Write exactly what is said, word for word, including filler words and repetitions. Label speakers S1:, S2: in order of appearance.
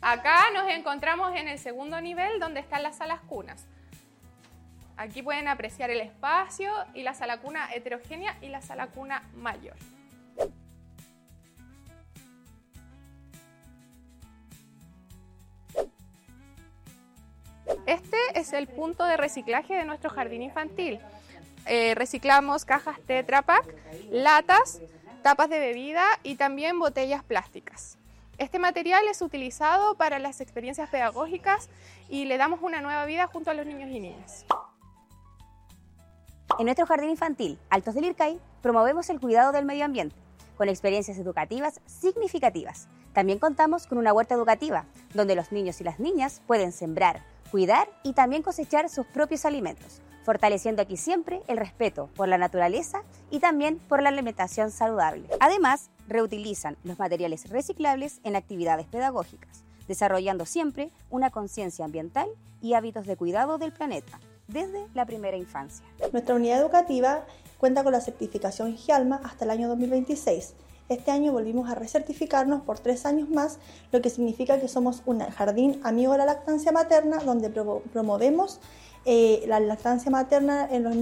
S1: Acá nos encontramos en el segundo nivel donde están las salas cunas. Aquí pueden apreciar el espacio y la sala cuna heterogénea y la sala cuna mayor. Este es el punto de reciclaje de nuestro jardín infantil. Eh, reciclamos cajas Tetra Pak, latas, tapas de bebida y también botellas plásticas. Este material es utilizado para las experiencias pedagógicas y le damos una nueva vida junto a los niños y niñas.
S2: En nuestro jardín infantil, Altos del Ircay, promovemos el cuidado del medio ambiente, con experiencias educativas significativas. También contamos con una huerta educativa, donde los niños y las niñas pueden sembrar, cuidar y también cosechar sus propios alimentos, fortaleciendo aquí siempre el respeto por la naturaleza y también por la alimentación saludable. Además, reutilizan los materiales reciclables en actividades pedagógicas, desarrollando siempre una conciencia ambiental y hábitos de cuidado del planeta, desde la primera infancia.
S3: Nuestra unidad educativa cuenta con la certificación GIALMA hasta el año dos mil veintiséis. Este año volvimos a recertificarnos por tres años más, lo que significa que somos un jardín amigo de la lactancia materna, donde promovemos eh, la lactancia materna en los